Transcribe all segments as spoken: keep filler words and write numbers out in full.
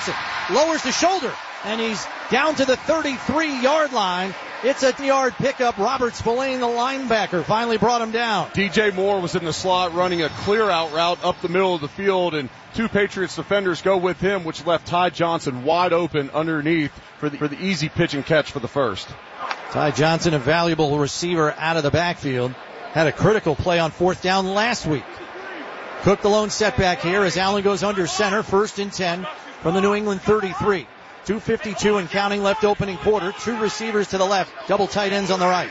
Johnson lowers the shoulder, and he's down to the thirty-three-yard line. It's a yard pickup. Robert Spillane, the linebacker, finally brought him down. D J Moore was in the slot running a clear-out route up the middle of the field, and two Patriots defenders go with him, which left Ty Johnson wide open underneath for the, for the easy pitch and catch for the first. Ty Johnson, a valuable receiver out of the backfield, had a critical play on fourth down last week. Cook the lone setback here as Allen goes under center, first and ten from the New England thirty-three. two fifty-two and counting left opening quarter. Two receivers to the left, double tight ends on the right.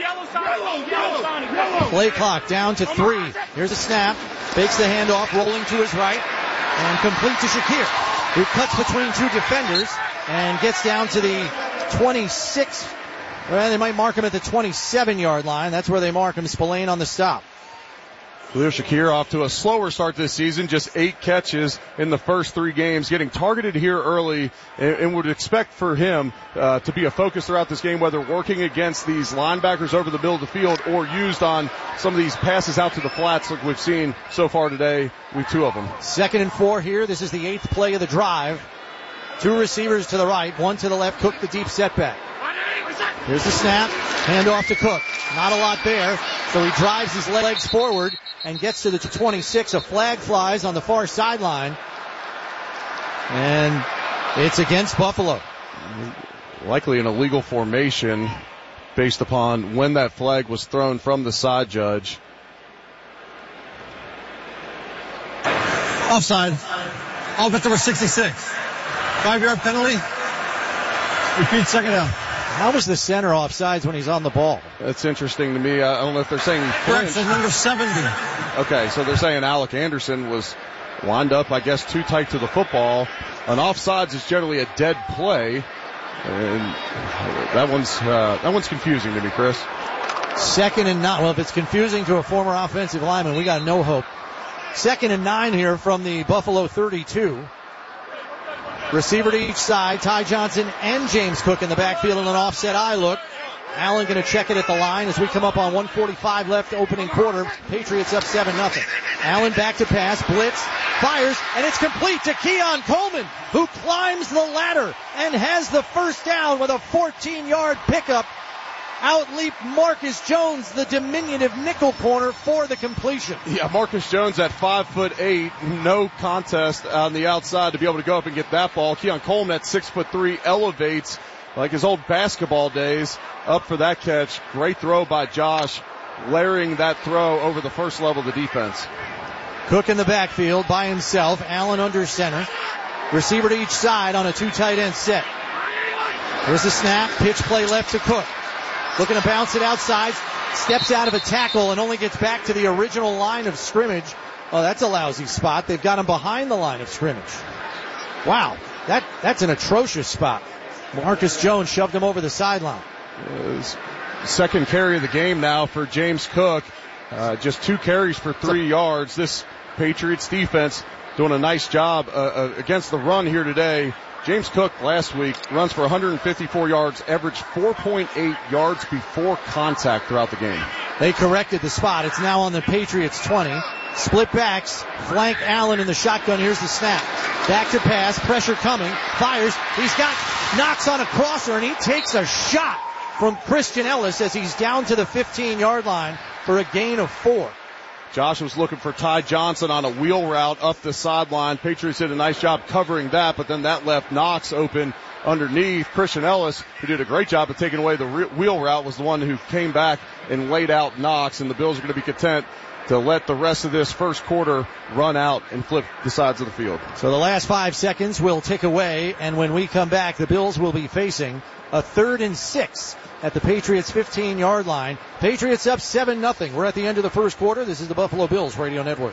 Play clock down to three. Here's a snap. Fakes the handoff, rolling to his right, and complete to Shakir, who cuts between two defenders and gets down to the twenty-six. Well, they might mark him at the twenty-seven-yard line. That's where they mark him. Spillane on the stop. Khalil Shakir off to a slower start this season, just eight catches in the first three games, getting targeted here early, and, and would expect for him uh, to be a focus throughout this game, whether working against these linebackers over the middle of the field or used on some of these passes out to the flats like we've seen so far today with two of them. Second and four here. This is the eighth play of the drive. Two receivers to the right, one to the left. Cook the deep setback. Here's the snap. Handoff to Cook. Not a lot there, so he drives his legs forward and gets to the twenty-six. A flag flies on the far sideline, and it's against Buffalo. Likely an illegal formation based upon when that flag was thrown from the side judge. Offside. Offense number sixty-six. Five-yard penalty. Repeat second down. How was the center offsides when he's on the ball? That's interesting to me. I don't know if they're saying Correct, number seventy. Okay, so they're saying Alec Anderson was lined up, I guess, too tight to the football. An offsides is generally a dead play, and that one's uh, that one's confusing to me, Chris. Second and nine. Well, if it's confusing to a former offensive lineman, we got no hope. Second and nine here from the Buffalo thirty-two. Receiver to each side, Ty Johnson and James Cook in the backfield in an offset eye look. Allen going to check it at the line as we come up on one forty-five left opening quarter. Patriots up seven nothing. Allen back to pass, blitz, fires, and it's complete to Keon Coleman, who climbs the ladder and has the first down with a fourteen-yard pickup. Out leaped Marcus Jones, the diminutive nickel corner, for the completion. Yeah, Marcus Jones at five foot eight, no contest on the outside to be able to go up and get that ball. Keon Coleman at six foot three elevates like his old basketball days up for that catch. Great throw by Josh, layering that throw over the first level of the defense. Cook in the backfield by himself. Allen under center. Receiver to each side on a two tight end set. Here's the snap. Pitch play left to Cook. Looking to bounce it outside, steps out of a tackle and only gets back to the original line of scrimmage. Oh, that's a lousy spot. They've got him behind the line of scrimmage. Wow, that that's an atrocious spot. Marcus Jones shoved him over the sideline. Uh, second carry of the game now for James Cook. Uh, just two carries for three yards. This Patriots defense doing a nice job uh, uh, against the run here today. James Cook last week runs for one hundred fifty-four yards, averaged four point eight yards before contact throughout the game. They corrected the spot. It's now on the Patriots twenty. Split backs, flank Allen in the shotgun. Here's the snap. Back to pass, pressure coming, fires. He's got, knocks on a crosser, and he takes a shot from Christian Ellis as he's down to the fifteen-yard line for a gain of four. Josh was looking for Ty Johnson on a wheel route up the sideline. Patriots did a nice job covering that, but then that left Knox open underneath. Christian Ellis, who did a great job of taking away the re- wheel route, was the one who came back and laid out Knox, and the Bills are going to be content to let the rest of this first quarter run out and flip the sides of the field. So the last five seconds will tick away, and when we come back, the Bills will be facing a third and six at the Patriots fifteen-yard line. Patriots up seven nothing. We're at the end of the first quarter. This is the Buffalo Bills Radio Network.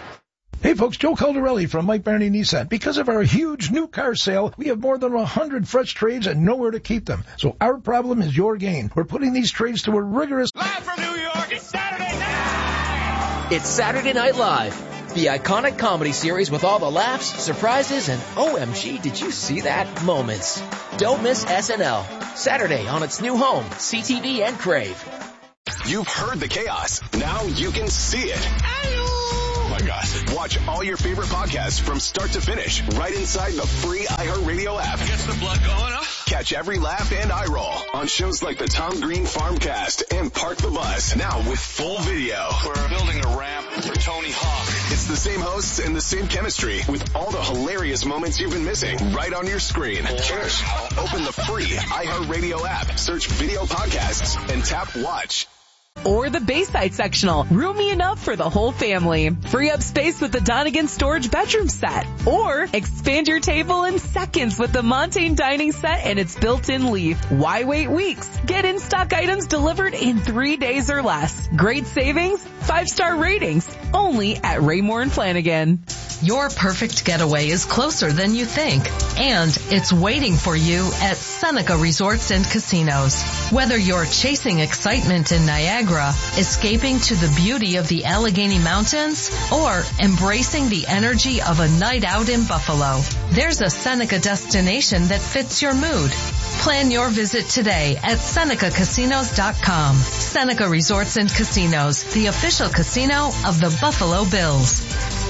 Hey folks, Joe Caldarelli from Mike Barney Nissan. Because of our huge new car sale, we have more than one hundred fresh trades and nowhere to keep them. So our problem is your gain. We're putting these trades to a rigorous... Live from New York, it's Saturday night! It's Saturday Night Live, the iconic comedy series with all the laughs, surprises, and O M G, did you see that moments. Don't miss S N L, Saturday on its new home, C T V and Crave. You've heard the chaos. Now you can see it. among us. Watch all your favorite podcasts from start to finish right inside the free iHeartRadio app. Gets the blood going up. Catch every laugh and eye roll on shows like the Tom Green Farmcast and Park the Bus, now with full video. We're building a ramp for Tony Hawk. It's the same hosts and the same chemistry with all the hilarious moments you've been missing right on your screen. Cheers. Open the free iHeartRadio app, search video podcasts, and tap watch. Or the Bayside Sectional. Roomy enough for the whole family. Free up space with the Donegan Storage Bedroom Set. Or expand your table in seconds with the Montaigne Dining Set and its built-in leaf. Why wait weeks? Get in-stock items delivered in three days or less. Great savings, five-star ratings. Only at Raymore and Flanagan. Your perfect getaway is closer than you think, and it's waiting for you at Seneca Resorts and Casinos. Whether you're chasing excitement in Niagara, escaping to the beauty of the Allegheny Mountains, or embracing the energy of a night out in Buffalo, there's a Seneca destination that fits your mood. Plan your visit today at Seneca Casinos dot com. Seneca Resorts and Casinos, the official casino of the Buffalo Bills.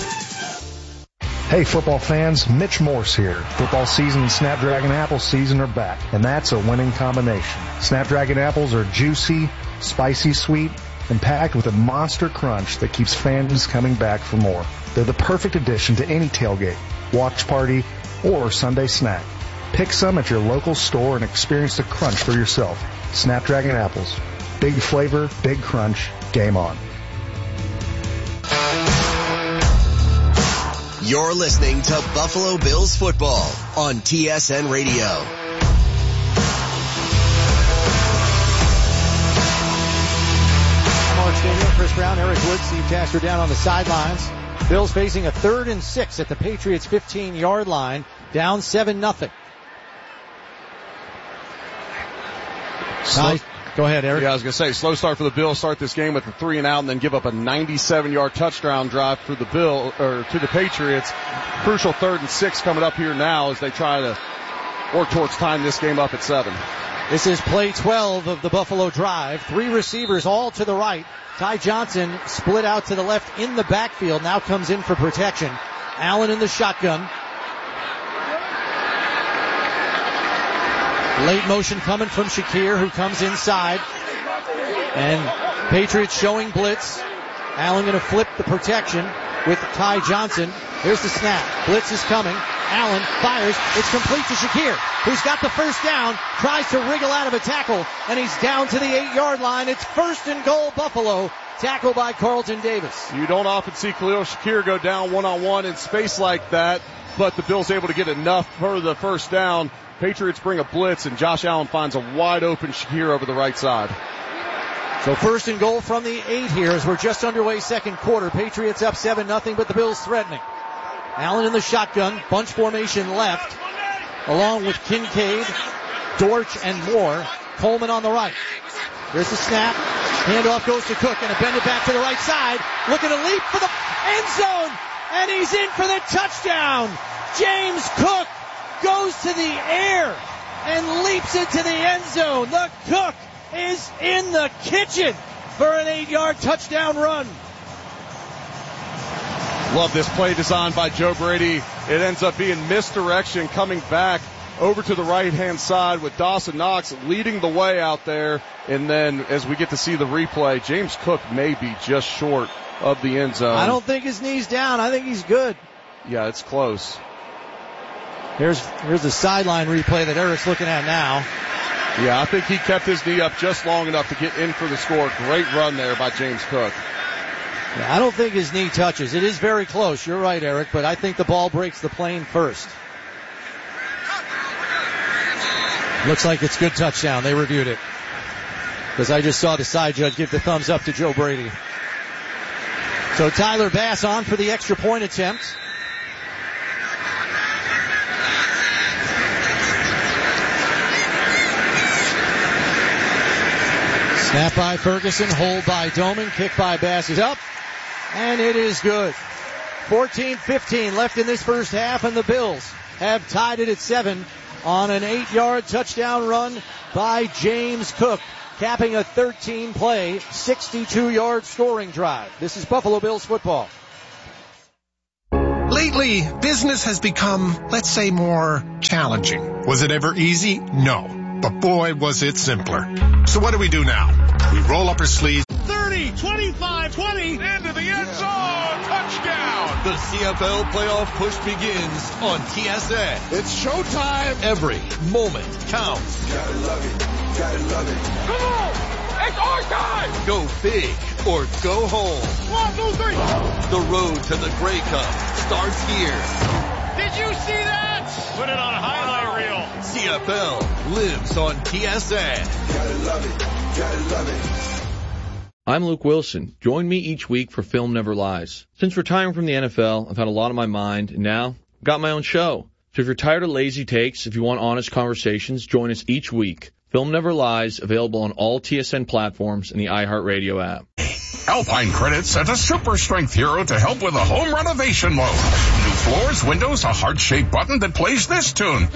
Hey football fans, Mitch Morse here. Football season and Snapdragon Apple season are back, and that's a winning combination. Snapdragon apples are juicy, spicy sweet, and packed with a monster crunch that keeps fans coming back for more. They're the perfect addition to any tailgate, watch party, or Sunday snack. Pick some at your local store and experience the crunch for yourself. Snapdragon apples. Big flavor, big crunch, game on. You're listening to Buffalo Bills football on T S N Radio. Mark Daniel, Chris Brown, Eric Wood, Steve Tasker down on the sidelines. Bills facing a third and six at the Patriots' fifteen-yard line, down seven nothing. Nice. Go ahead, Eric. Yeah, I was going to say, slow start for the Bills. Start this game with a three and out and then give up a ninety-seven-yard touchdown drive for the Bill, or to the Patriots. Crucial third and six coming up here now as they try to work towards tying this game up at seven. This is play twelve of the Buffalo drive. Three receivers all to the right. Ty Johnson split out to the left in the backfield. Now comes in for protection. Allen in the shotgun. Late motion coming from Shakir, who comes inside. And Patriots showing blitz. Allen going to flip the protection with Ty Johnson. Here's the snap. Blitz is coming. Allen fires. It's complete to Shakir, who's got the first down, tries to wriggle out of a tackle, and he's down to the eight-yard line. It's first and goal, Buffalo. Tackle by Carlton Davis. You don't often see Khalil Shakir go down one-on-one in space like that, but the Bills able to get enough for the first down. Patriots bring a blitz, and Josh Allen finds a wide-open Shakir over the right side. So first and goal from the eight here as we're just underway second quarter. Patriots up seven nothing, but the Bills threatening. Allen in the shotgun, bunch formation left, along with Kincaid, Dortch, and Moore. Coleman on the right. Here's the snap. Handoff goes to Cook, and a bend it back to the right side. Looking to leap for the end zone, and he's in for the touchdown. James Cook goes to the air and leaps into the end zone. The Cook is in the kitchen for an eight-yard touchdown run. Love this play design by Joe Brady. It ends up being misdirection coming back over to the right-hand side with Dawson Knox leading the way out there. And then as we get to see the replay, James Cook may be just short of the end zone. I don't think his knee's down. I think he's good. Yeah, it's close. Here's here's the sideline replay that Eric's looking at now. Yeah, I think he kept his knee up just long enough to get in for the score. Great run there by James Cook. Yeah, I don't think his knee touches. It is very close. You're right, Eric, but I think the ball breaks the plane first. Looks like it's good touchdown. They reviewed it. Because I just saw the side judge give the thumbs up to Joe Brady. So Tyler Bass on for the extra point attempt. Snap by Ferguson, hold by Doman, kick by Bass is up, and it is good. fourteen fifteen left in this first half, and the Bills have tied it at seven on an eight-yard touchdown run by James Cook, capping a thirteen-play, sixty-two-yard scoring drive. This is Buffalo Bills football. Lately, business has become, let's say, more challenging. Was it ever easy? No. But boy, was it simpler. So what do we do now? We roll up our sleeves. thirty, twenty-five, twenty, into the end zone, touchdown! The C F L playoff push begins on T S N. It's showtime! Every moment counts. Gotta love it, gotta love it. Come on! It's our time! Go big or go home. One, two, three! The road to the Grey Cup starts here. Did you see that? Put it on a highlight reel. C F L lives on T S N. Gotta love it, gotta love it. I'm Luke Wilson. Join me each week for Film Never Lies. Since retiring from the N F L, I've had a lot on my mind, and now I've got my own show. So if you're tired of lazy takes, if you want honest conversations, join us each week. Film Never Lies, available on all T S N platforms and the iHeartRadio app. Alpine Credit sent a super strength hero to help with a home renovation loan. New floors, windows, a heart-shaped button that plays this tune.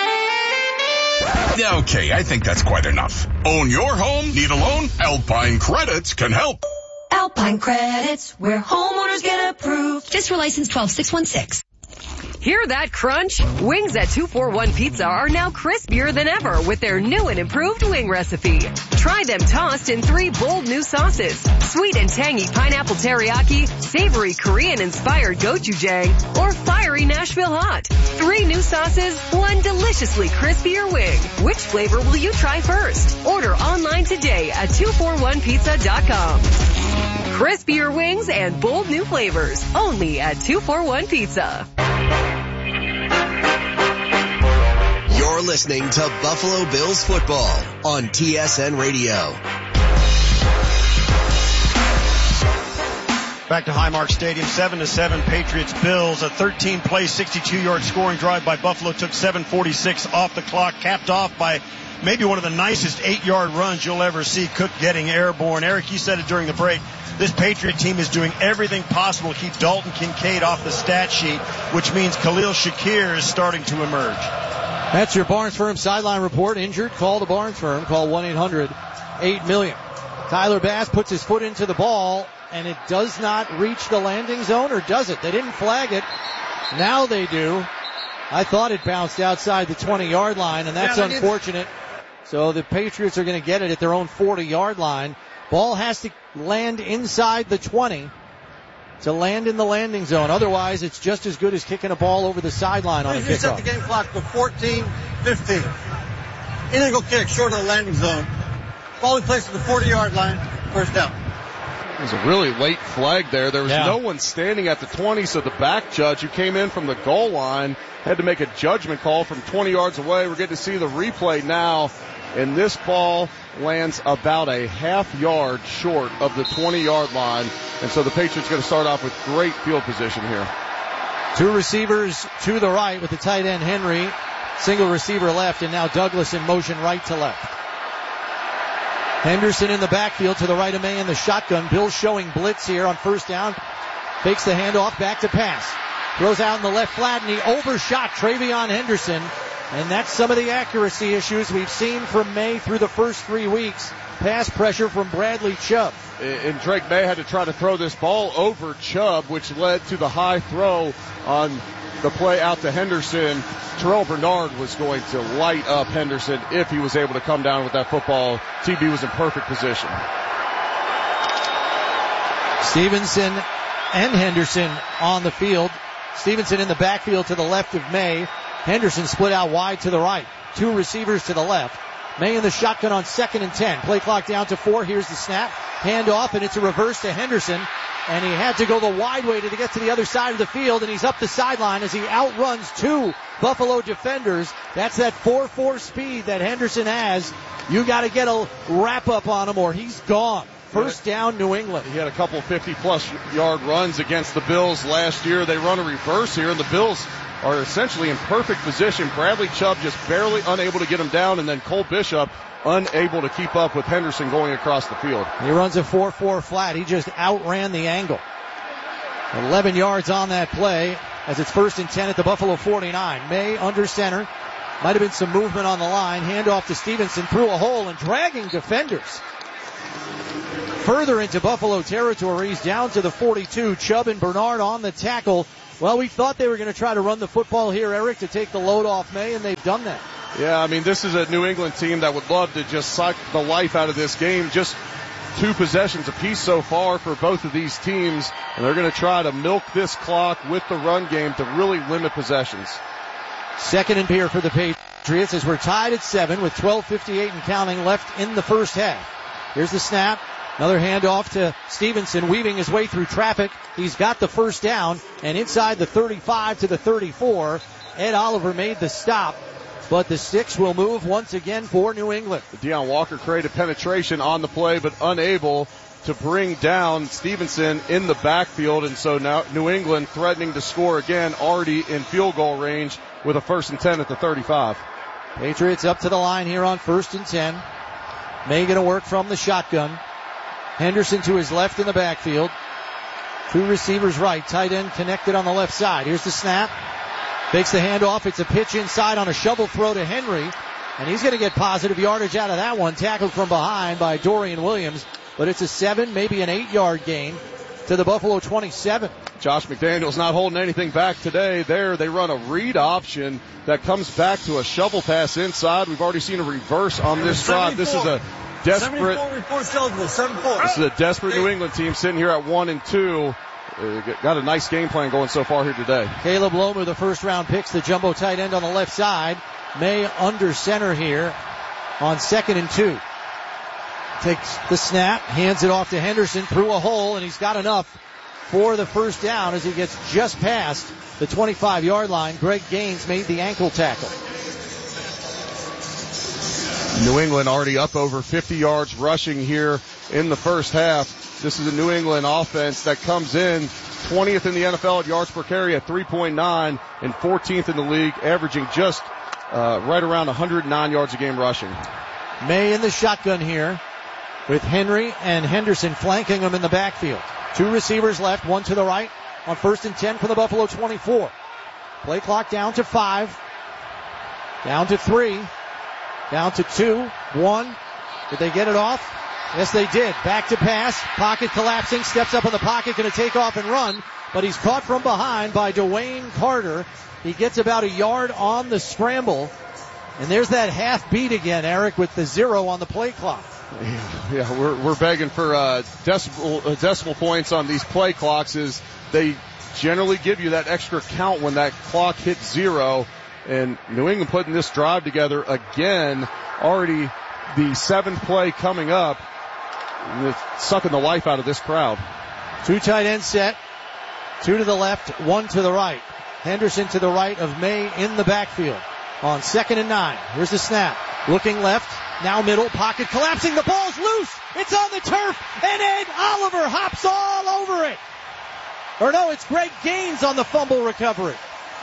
Okay, I think that's quite enough. Own your home? Need a loan? Alpine Credits can help. Alpine Credits, where homeowners get approved. Fiscal license twelve six one six. Hear that crunch? Wings at two forty-one Pizza are now crispier than ever with their new and improved wing recipe. Try them tossed in three bold new sauces: sweet and tangy pineapple teriyaki, savory Korean-inspired gochujang, or fiery Nashville hot. Three new sauces, one deliciously crispier wing. Which flavor will you try first? Order online today at two forty-one pizza dot com. Crispier wings and bold new flavors, only at two forty-one Pizza. You're listening to Buffalo Bills football on T S N Radio. Back to Highmark Stadium, seven to seven Patriots Bills. A thirteen play, sixty-two yard scoring drive by Buffalo took seven forty-six off the clock, capped off by maybe one of the nicest eight yard runs you'll ever see. Cook getting airborne. Eric, you said it during the break. This Patriot team is doing everything possible to keep Dalton Kincaid off the stat sheet, which means Khalil Shakir is starting to emerge. That's your Barnes Firm sideline report. Injured? Call the Barnes Firm. Call one eight hundred eight million. Tyler Bass puts his foot into the ball, and it does not reach the landing zone, or does it? They didn't flag it. Now they do. I thought it bounced outside the twenty yard line, and that's yeah, unfortunate. So the Patriots are going to get it at their own forty yard line. Ball has to land inside the twenty to land in the landing zone. Otherwise, it's just as good as kicking a ball over the sideline on a kickoff. You set the game clock to fourteen fifteen. Illegal kick short of the landing zone. Ball in place at the forty yard line. First down. It was a really late flag there. There was yeah. no one standing at the twenty, so the back judge who came in from the goal line had to make a judgment call from twenty yards away. We're getting to see the replay now, and this ball lands about a half yard short of the twenty yard line, and so the Patriots going to start off with great field position here. Two receivers to the right with the tight end Henry, single receiver left, and now Douglas in motion right to left. Henderson in the backfield to the right of May in the shotgun. Bill showing blitz here on first down. Fakes the handoff, back to pass. Throws out in the left flat, and he overshot Travion Henderson. And that's some of the accuracy issues we've seen from May through the first three weeks. Pass pressure from Bradley Chubb. And Drake May had to try to throw this ball over Chubb, which led to the high throw on the play out to Henderson. Terrell Bernard was going to light up Henderson if he was able to come down with that football. T B was in perfect position. Stevenson and Henderson on the field. Stevenson in the backfield to the left of May. Henderson split out wide to the right. Two receivers to the left. May in the shotgun on second and ten. Play clock down to four. Here's the snap. Hand off, and it's a reverse to Henderson. And he had to go the wide way to get to the other side of the field, and he's up the sideline as he outruns two Buffalo defenders. That's that four four speed that Henderson has. You got to get a wrap up on him or he's gone. First down, New England. He had a couple fifty-plus yard runs against the Bills last year. They run a reverse here, and the Bills are essentially in perfect position. Bradley Chubb just barely unable to get him down, and then Cole Bishop unable to keep up with Henderson going across the field. He runs a four four flat. He just outran the angle. eleven yards on that play as it's first and ten at the Buffalo forty-nine. May under center. Might have been some movement on the line. Handoff to Stevenson through a hole and dragging defenders further into Buffalo territory. He's down to the forty-two. Chubb and Bernard on the tackle. Well, we thought they were going to try to run the football here, Eric, to take the load off May, and they've done that. Yeah, I mean, this is a New England team that would love to just suck the life out of this game. Just two possessions apiece so far for both of these teams, and they're going to try to milk this clock with the run game to really limit possessions. Second and here for the Patriots as we're tied at seven with twelve fifty-eight and counting left in the first half. Here's the snap. Another handoff to Stevenson, weaving his way through traffic. He's got the first down, and inside the thirty-five to the thirty-four, Ed Oliver made the stop, but the sticks will move once again for New England. Deion Walker created penetration on the play, but unable to bring down Stevenson in the backfield, and so now New England threatening to score again, already in field goal range with a first and ten at the thirty-five. Patriots up to the line here on first and ten. May going to work from the shotgun. Henderson to his left in the backfield. Two receivers right. Tight end connected on the left side. Here's the snap. Takes the handoff. It's a pitch inside on a shovel throw to Henry. And he's going to get positive yardage out of that one. Tackled from behind by Dorian Williams. But it's a seven, maybe an eight-yard gain to the Buffalo twenty-seven. Josh McDaniels not holding anything back today. There they run a read option that comes back to a shovel pass inside. We've already seen a reverse on this drive. This is a desperate, this is a desperate New England team sitting here at one and two. Uh, got a nice game plan going so far here today. Caleb Lomer, the first round picks, the jumbo tight end on the left side. May under center here on second and two. Takes the snap, hands it off to Henderson through a hole, and he's got enough for the first down as he gets just past the twenty-five-yard line. Greg Gaines made the ankle tackle. New England already up over fifty yards rushing here in the first half. This is a New England offense that comes in twentieth in the N F L at yards per carry at three point nine and fourteenth in the league, averaging just uh, right around one hundred nine yards a game rushing. May in the shotgun here with Henry and Henderson flanking him in the backfield. Two receivers left, one to the right on first and ten for the Buffalo twenty-four. Play clock down to five, down to three. Down to two, one. Did they get it off? Yes, they did. Back to pass. Pocket collapsing. Steps up in the pocket. Going to take off and run. But he's caught from behind by Dwayne Carter. He gets about a yard on the scramble. And there's that half beat again, Eric, with the zero on the play clock. Yeah, yeah we're, we're begging for uh, decimal, uh, decimal points on these play clocks. Is they generally give you that extra count when that clock hits zero. And New England putting this drive together again, already the seventh play coming up. It's sucking the life out of this crowd. Two tight end set, two to the left, one to the right. Henderson to the right of May in the backfield on second and nine. Here's the snap. Looking left, now middle, pocket collapsing, the ball's loose. It's on the turf, and Ed Oliver hops all over it. Or no, it's Greg Gaines on the fumble recovery.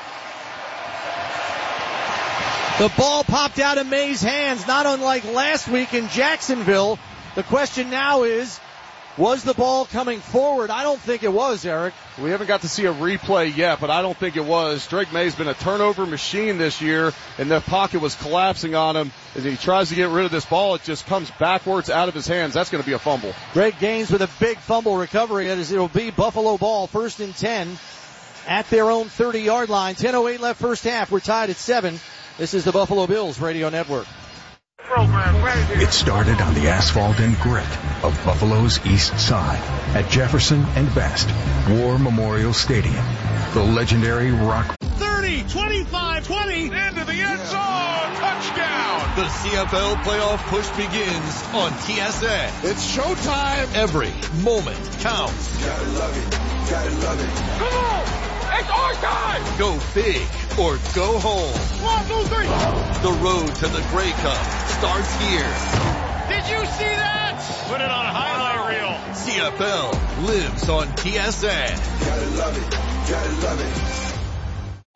The ball popped out of May's hands, not unlike last week in Jacksonville. The question now is, was the ball coming forward? I don't think it was, Eric. We haven't got to see a replay yet, but I don't think it was. Drake May's been a turnover machine this year, and the pocket was collapsing on him. As he tries to get rid of this ball, it just comes backwards out of his hands. That's going to be a fumble. Greg Gaines with a big fumble recovery. It'll be Buffalo ball, first and ten at their own thirty-yard line. ten oh eight left first half. We're tied at seven. This is the Buffalo Bills Radio Network. It started on the asphalt and grit of Buffalo's East Side at Jefferson and Best War Memorial Stadium. The legendary Rock. thirty, twenty-five, twenty, into the end zone, touchdown. The C F L playoff push begins on T S N. It's showtime. Every moment counts. Gotta love it, gotta love it. Come on, it's our time. Go big or go home. One, two, three. The road to the Grey Cup starts here. Did you see that? Put it on a highlight reel. C F L lives on T S N. Gotta love it, gotta love it.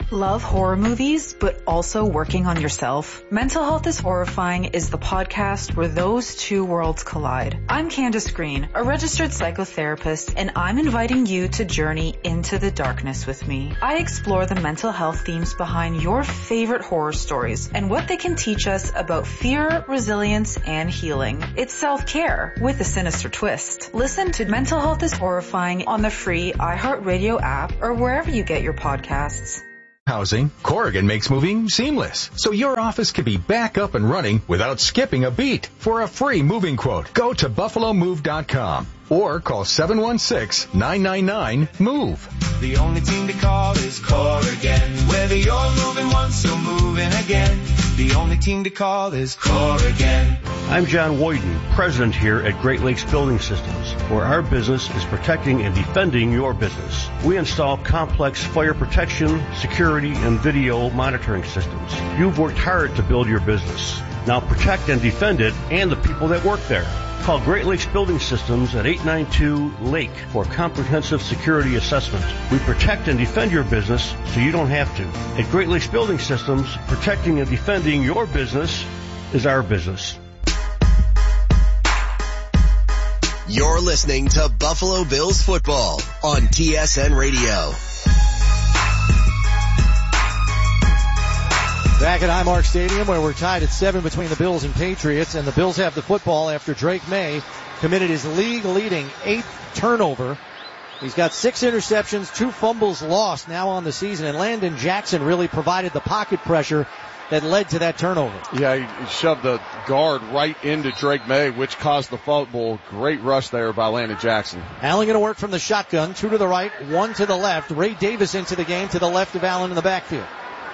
Love horror movies, but also working on yourself? Mental Health is Horrifying is the podcast where those two worlds collide. I'm Candace Green, a registered psychotherapist, and I'm inviting you to journey into the darkness with me. I explore the mental health themes behind your favorite horror stories and what they can teach us about fear, resilience, and healing. It's self-care with a sinister twist. Listen to Mental Health is Horrifying on the free iHeartRadio app or wherever you get your podcasts. Housing, Corrigan makes moving seamless, so your office can be back up and running without skipping a beat. For a free moving quote, go to buffalo move dot com or call seven one six, nine nine nine, MOVE. The only team to call is Corrigan. Whether you're moving once or moving again, the only team to call is Corrigan. I'm John Woyden, president here at Great Lakes Building Systems, where our business is protecting and defending your business. We install complex fire protection, security, and video monitoring systems. You've worked hard to build your business. Now protect and defend it and the people that work there. Call Great Lakes Building Systems at eight nine two, Lake for a comprehensive security assessment. We protect and defend your business so you don't have to. At Great Lakes Building Systems, protecting and defending your business is our business. You're listening to Buffalo Bills football on T S N Radio. Back at Highmark Stadium, where we're tied at seven between the Bills and Patriots, and the Bills have the football after Drake May committed his league-leading eighth turnover. He's got six interceptions, two fumbles lost now on the season, and Landon Jackson really provided the pocket pressure that led to that turnover. Yeah, he shoved the guard right into Drake May, which caused the fumble. Great rush there by Landon Jackson. Allen going to work from the shotgun, two to the right, one to the left. Ray Davis into the game to the left of Allen in the backfield.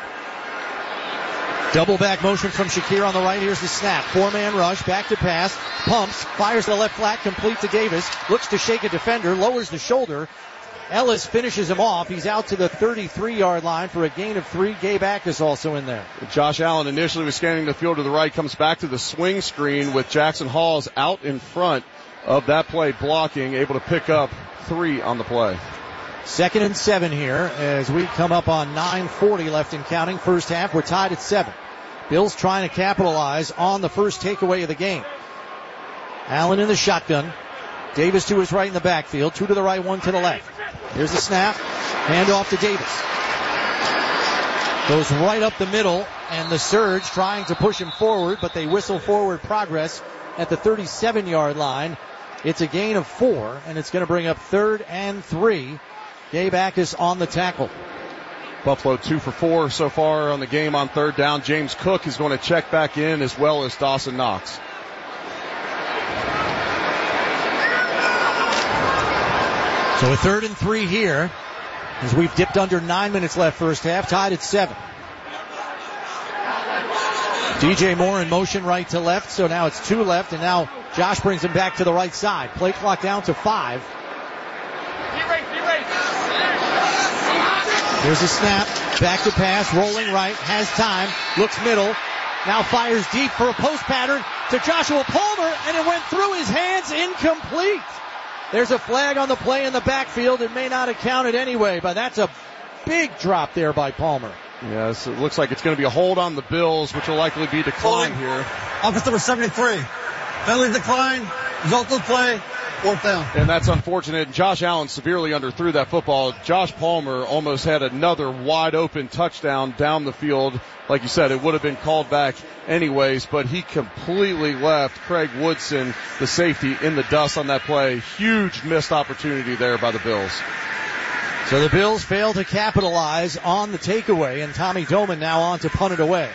Double back motion from Shakir on the right. Here's the snap. Four-man rush. Back to pass. Pumps. Fires to the left flat. Complete to Davis. Looks to shake a defender. Lowers the shoulder. Ellis finishes him off. He's out to the thirty-three-yard line for a gain of three. Gabe Ackus also in there. Josh Allen initially was scanning the field to the right. Comes back to the swing screen with Jackson Halls out in front of that play blocking. Able to pick up three on the play. Second and seven here as we come up on nine forty left and counting. First half, we're tied at seven. Bills trying to capitalize on the first takeaway of the game. Allen in the shotgun. Davis to his right in the backfield. Two to the right, one to the left. Here's the snap. Hand off to Davis. Goes right up the middle, and the Surge trying to push him forward, but they whistle forward progress at the thirty-seven-yard line. It's a gain of four, and it's going to bring up third and three. Gabe Ackus on the tackle. Buffalo two for four so far on the game on third down. James Cook is going to check back in as well as Dawson Knox. So a third and three here as we've dipped under nine minutes left first half, tied at seven. D J Moore in motion right to left, so now it's two left, and now Josh brings him back to the right side. Play clock down to five. Here's a snap, back to pass, rolling right, has time, looks middle, now fires deep for a post pattern to Joshua Palmer, and it went through his hands, incomplete. There's a flag on the play in the backfield. It may not have counted anyway, but that's a big drop there by Palmer. Yes, it looks like it's going to be a hold on the Bills, which will likely be declined here. Office number seventy-three. Penalty decline, result of the play, fourth down. And that's unfortunate. Josh Allen severely underthrew that football. Josh Palmer almost had another wide open touchdown down the field. Like you said, it would have been called back anyways, but he completely left Craig Woodson, the safety, in the dust on that play. Huge missed opportunity there by the Bills. So the Bills fail to capitalize on the takeaway, and Tommy Doman now on to punt it away.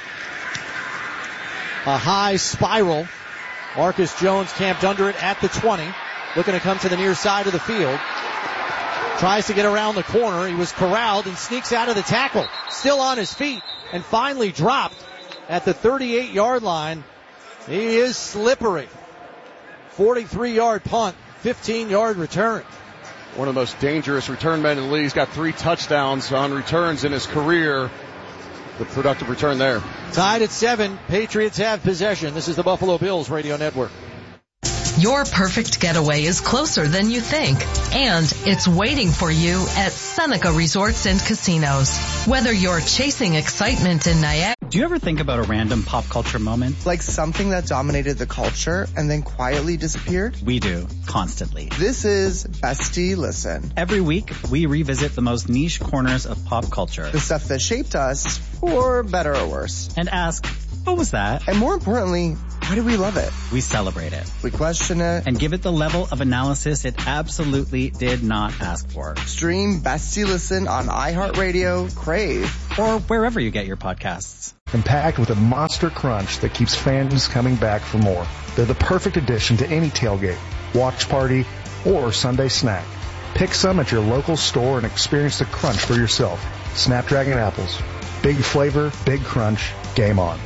A high spiral. Marcus Jones camped under it at the twenty. Looking to come to the near side of the field. Tries to get around the corner. He was corralled and sneaks out of the tackle. Still on his feet and finally dropped at the thirty-eight-yard line. He is slippery. forty-three-yard punt, fifteen-yard return. One of the most dangerous return men in the league. He's got three touchdowns on returns in his career. The productive return there. Tied at seven. Patriots have possession. This is the Buffalo Bills Radio Network. Your perfect getaway is closer than you think, and it's waiting for you at Seneca Resorts and Casinos. Whether you're chasing excitement in Niagara... Do you ever think about a random pop culture moment? Like something that dominated the culture and then quietly disappeared? We do, constantly. This is Bestie Listen. Every week, we revisit the most niche corners of pop culture. The stuff that shaped us, for better or worse. And ask, what was that? And more importantly, why do we love it? We celebrate it. We question it. And give it the level of analysis it absolutely did not ask for. Stream Bestie Listen on iHeartRadio, Crave, or wherever you get your podcasts. And packed with a monster crunch that keeps fans coming back for more. They're the perfect addition to any tailgate, watch party, or Sunday snack. Pick some at your local store and experience the crunch for yourself. Snapdragon apples. Big flavor, big crunch, game on.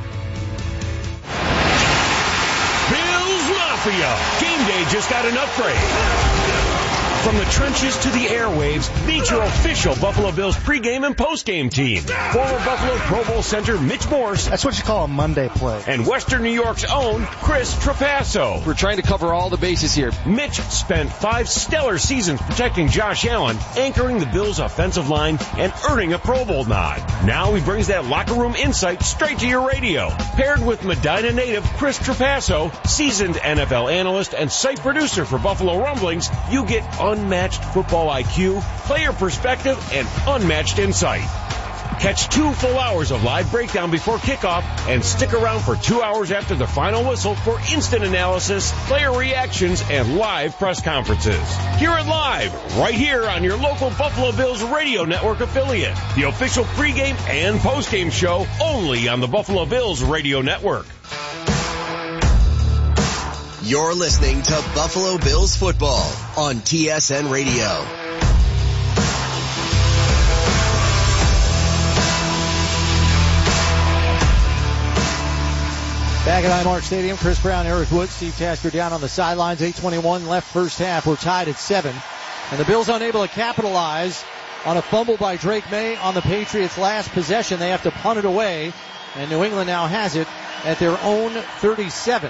Bills Mafia! Game day just got an upgrade. From the trenches to the airwaves, meet your official Buffalo Bills pregame and postgame team. Former Buffalo Pro Bowl center Mitch Morse. That's what you call a Monday play. And Western New York's own Chris Trapasso. We're trying to cover all the bases here. Mitch spent five stellar seasons protecting Josh Allen, anchoring the Bills' offensive line, and earning a Pro Bowl nod. Now he brings that locker room insight straight to your radio. Paired with Medina native Chris Trapasso, seasoned N F L analyst and site producer for Buffalo Rumblings, you get unmatched football I Q, player perspective, and unmatched insight. Catch two full hours of live breakdown before kickoff and stick around for two hours after the final whistle for instant analysis, player reactions, and live press conferences. Hear it live right here on your local Buffalo Bills radio network affiliate. The official pregame and postgame show only on the Buffalo Bills radio network. You're listening to Buffalo Bills football on T S N Radio. Back at Highmark Stadium, Chris Brown, Eric Wood, Steve Tasker down on the sidelines. eight twenty-one left first half. We're tied at seven. And the Bills unable to capitalize on a fumble by Drake May on the Patriots' last possession. They have to punt it away. And New England now has it at their own thirty-seven.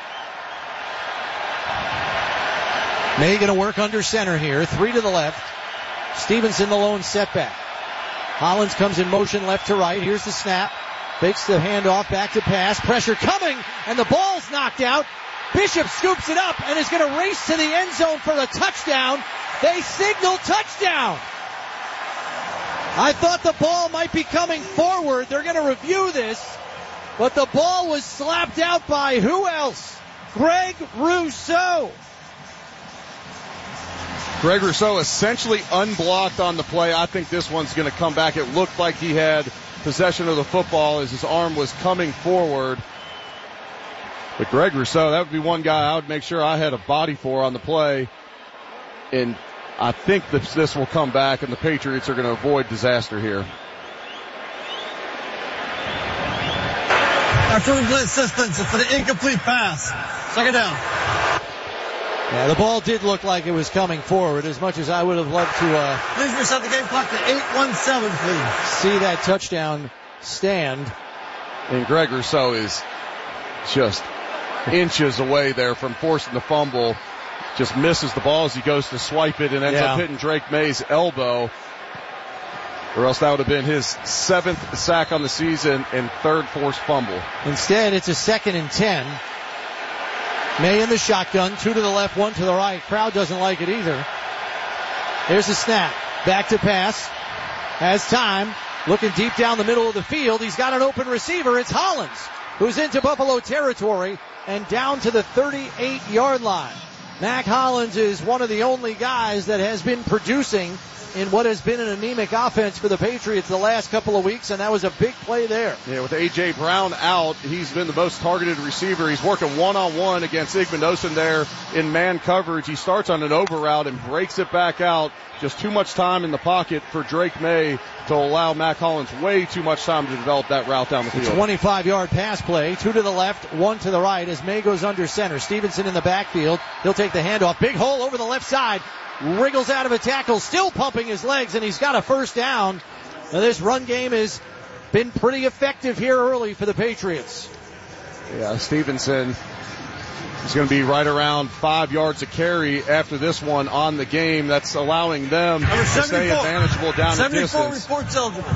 May going to work under center here. Three to the left. Stevenson the lone setback. Hollins comes in motion left to right. Here's the snap. Fakes the handoff back to pass. Pressure coming, and the ball's knocked out. Bishop scoops it up and is going to race to the end zone for the touchdown. They signal touchdown. I thought the ball might be coming forward. They're going to review this. But the ball was slapped out by who else? Greg Rousseau. Greg Rousseau essentially unblocked on the play. I think this one's going to come back. It looked like he had possession of the football as his arm was coming forward. But Greg Rousseau, that would be one guy I would make sure I had a body for on the play. And I think that this will come back and the Patriots are going to avoid disaster here. After the blitz assistance, it's an incomplete pass. Second down. Yeah, the ball did look like it was coming forward as much as I would have loved to uh, please reset the game clock to eight one seven, please. See that touchdown stand. And Greg Rousseau is just inches away there from forcing the fumble. Just misses the ball as he goes to swipe it and ends yeah. up hitting Drake May's elbow. Or else that would have been his seventh sack on the season and third forced fumble. Instead, it's a second and ten. May in the shotgun, two to the left, one to the right. Crowd doesn't like it either. Here's the snap. Back to pass. Has time. Looking deep down the middle of the field. He's got an open receiver. It's Hollins, who's into Buffalo territory and down to the thirty-eight yard line. Mac Hollins is one of the only guys that has been producing in what has been an anemic offense for the Patriots the last couple of weeks, and that was a big play there. Yeah, with A J. Brown out, he's been the most targeted receiver. He's working one-on-one against Igbenogson there in man coverage. He starts on an over route and breaks it back out. Just too much time in the pocket for Drake May to allow Mac Hollins way too much time to develop that route down the field. twenty-five yard pass play, two to the left, one to the right as May goes under center. Stevenson in the backfield. He'll take the handoff. Big hole over the left side. Wriggles out of a tackle, still pumping his legs, and he's got a first down. Now this run game has been pretty effective here early for the Patriots. Yeah, Stevenson He's going to be right around five yards a carry after this one on the game. That's allowing them to stay manageable down the distance. Reports eligible.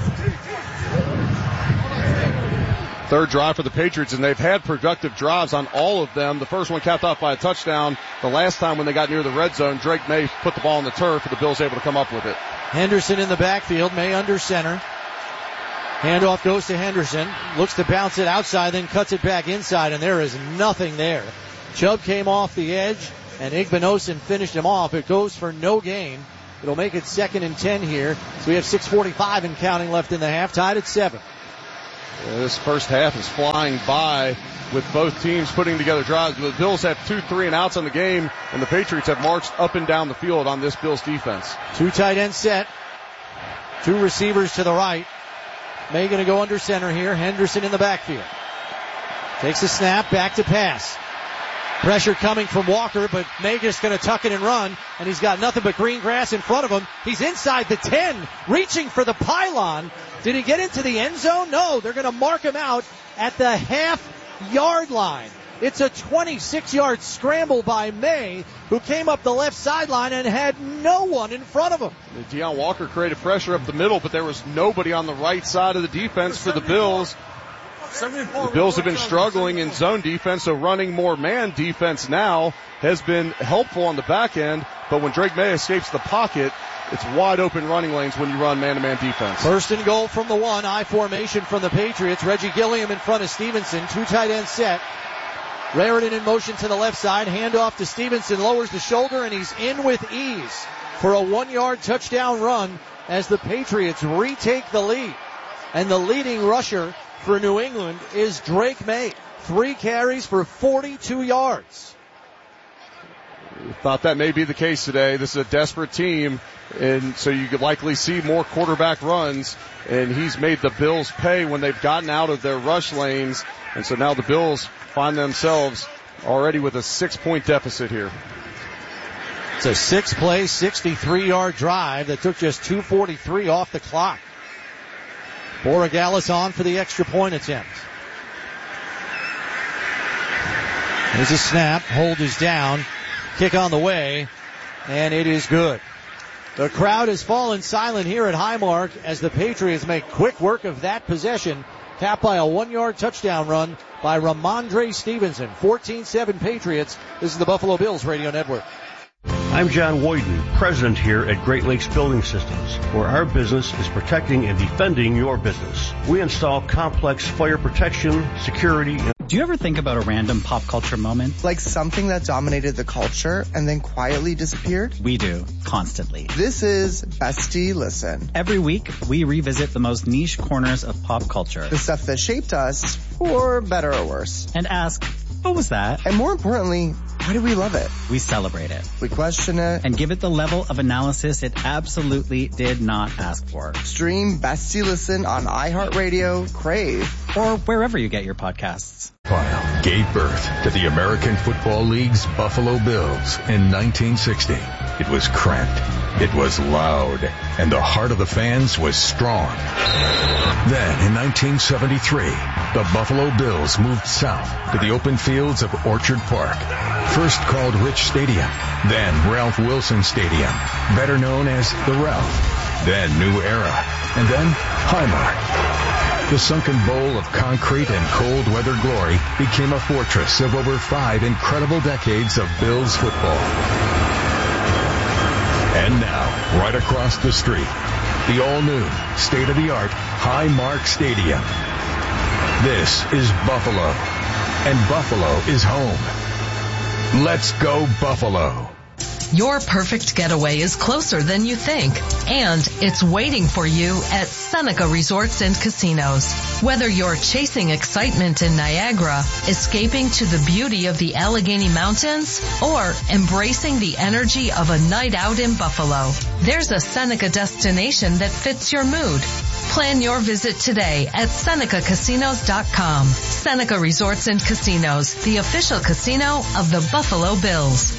Third drive for the Patriots, and they've had productive drives on all of them. The first one capped off by a touchdown. The last time when they got near the red zone, Drake May put the ball on the turf, and the Bills able to come up with it. Henderson in the backfield, May under center. Handoff goes to Henderson, looks to bounce it outside, then cuts it back inside, and there is nothing there. Chubb came off the edge, and Igbinosun finished him off. It goes for no gain. It'll make it second and ten here. So we have six forty-five and counting left in the half, tied at seven. Yeah, this first half is flying by with both teams putting together drives. The Bills have two three and outs on the game, and the Patriots have marched up and down the field on this Bills defense. Two tight end set. Two receivers to the right. May going to go under center here. Henderson in the backfield. Takes a snap, back to pass. Pressure coming from Walker, but May just going to tuck it and run, and he's got nothing but green grass in front of him. He's inside the ten, reaching for the pylon. Did he get into the end zone? No, they're going to mark him out at the half-yard line. It's a twenty-six-yard scramble by May, who came up the left sideline and had no one in front of him. Deion Walker created pressure up the middle, but there was nobody on the right side of the defense for the Bills. The Bills have been struggling in zone defense, so running more man defense now has been helpful on the back end. But when Drake May escapes the pocket, it's wide open running lanes when you run man-to-man defense. First and goal from the one, I formation from the Patriots. Reggie Gilliam in front of Stevenson, two tight end set. Raritan in motion to the left side, handoff to Stevenson, lowers the shoulder, and he's in with ease for a one-yard touchdown run as the Patriots retake the lead. And the leading rusher for New England is Drake May. Three carries for forty-two yards. Thought that may be the case today. This is a desperate team, and so you could likely see more quarterback runs, and he's made the Bills pay when they've gotten out of their rush lanes, and so now the Bills find themselves already with a six-point deficit here. It's a six-play, sixty-three-yard drive that took just two forty-three off the clock. Borregales on for the extra point attempt. There's a snap. Hold is down. Kick on the way. And it is good. The crowd has fallen silent here at Highmark as the Patriots make quick work of that possession. Capped by a one-yard touchdown run by Ramondre Stevenson. fourteen seven Patriots. This is the Buffalo Bills Radio Network. I'm John Woyden, president here at Great Lakes Building Systems, where our business is protecting and defending your business. We install complex fire protection, security, and do you ever think about a random pop culture moment? Like something that dominated the culture and then quietly disappeared? We do, constantly. This is Bestie Listen. Every week, we revisit the most niche corners of pop culture. The stuff that shaped us, for better or worse. And ask, what was that? And more importantly, why do we love it? We celebrate it. We question it. And give it the level of analysis it absolutely did not ask for. Stream Bestie Listen on iHeartRadio, Crave, or wherever you get your podcasts. File gave birth to the American Football League's Buffalo Bills in nineteen sixty. It was cramped, it was loud, and the heart of the fans was strong. Then in nineteen seventy-three, the Buffalo Bills moved south to the open fields of Orchard Park. First called Rich Stadium, then Ralph Wilson Stadium, better known as the Ralph, then New Era, and then Highmark. The sunken bowl of concrete and cold weather glory became a fortress of over five incredible decades of Bills football. And now, right across the street, the all-new, state-of-the-art Highmark Stadium. This is Buffalo, and Buffalo is home. Let's go Buffalo. Your perfect getaway is closer than you think, and it's waiting for you at Seneca Resorts and Casinos. Whether you're chasing excitement in Niagara, escaping to the beauty of the Allegheny Mountains, or embracing the energy of a night out in Buffalo, there's a Seneca destination that fits your mood. Plan your visit today at Seneca Casinos dot com. Seneca Resorts and Casinos, the official casino of the Buffalo Bills.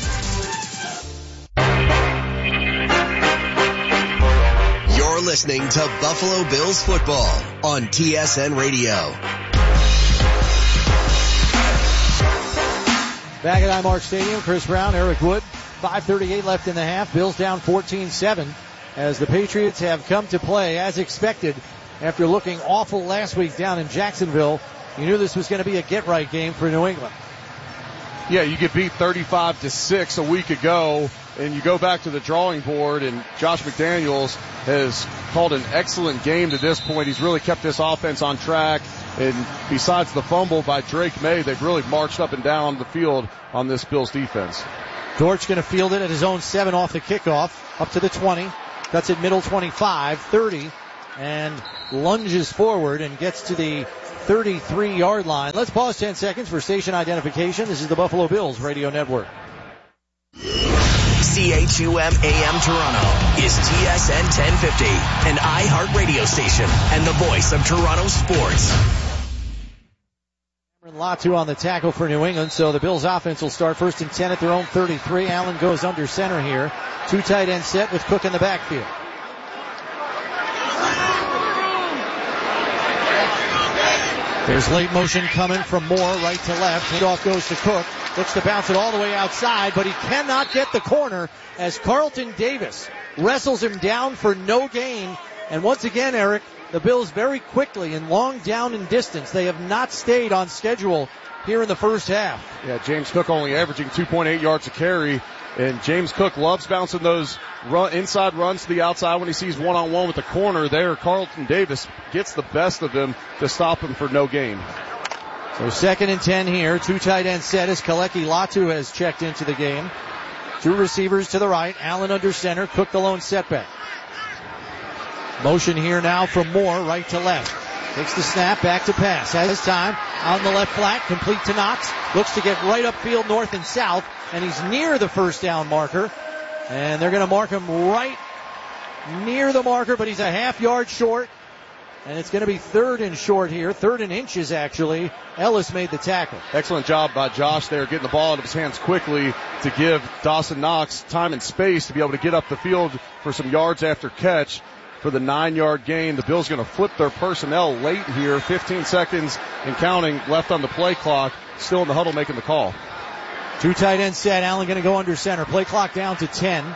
You're listening to Buffalo Bills football on T S N Radio. Back at Highmark Stadium, Chris Brown, Eric Wood, five thirty-eight left in the half. Bills down fourteen seven as the Patriots have come to play as expected after looking awful last week down in Jacksonville. You knew this was going to be a get-right game for New England. Yeah, you get beat thirty-five to six a week ago, and you go back to the drawing board, and Josh McDaniels has called an excellent game to this point. He's really kept this offense on track, and besides the fumble by Drake May, they've really marched up and down the field on this Bills defense. Dortch going to field it at his own seven off the kickoff, up to the twenty. That's at middle twenty-five, thirty, and lunges forward and gets to the thirty-three yard line. Let's pause ten seconds for station identification. This is the Buffalo Bills Radio Network. C H U M A M Toronto is T S N ten fifty, an iHeart radio station and the voice of Toronto sports. Latu on the tackle for New England, so the Bills offense will start first and ten at their own thirty-three. Allen goes under center here. Two tight end set with Cook in the backfield. There's late motion coming from Moore, right to left. Handoff goes to Cook. Looks to bounce it all the way outside, but he cannot get the corner as Carlton Davis wrestles him down for no gain. And once again, Eric, the Bills very quickly and long down in distance. They have not stayed on schedule here in the first half. Yeah, James Cook only averaging two point eight yards a carry. And James Cook loves bouncing those run, inside runs to the outside when he sees one-on-one with the corner there. Carlton Davis gets the best of him to stop him for no gain. So second and ten here. Two tight end set as Kaleki Latu has checked into the game. Two receivers to the right. Allen under center. Cook the lone setback. Motion here now from Moore, right to left. Takes the snap, back to pass. Has time. Out in the left flat, complete to Knox. Looks to get right upfield, north and south. And he's near the first down marker. And they're going to mark him right near the marker, but he's a half yard short. And it's going to be third and short here. Third and inches, actually. Ellis made the tackle. Excellent job by Josh there, getting the ball out of his hands quickly to give Dawson Knox time and space to be able to get up the field for some yards after catch for the nine-yard gain. The Bills going to flip their personnel late here. fifteen seconds and counting left on the play clock. Still in the huddle making the call. Two tight end set. Allen going to go under center. Play clock down to ten.